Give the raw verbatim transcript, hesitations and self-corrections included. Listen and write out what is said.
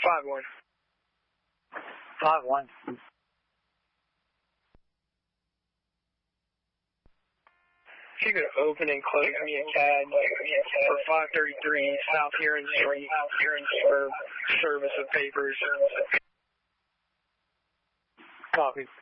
five one. five one. If you could open and close me a C A D for five thirty-three South Heron Street for service of papers. Copy.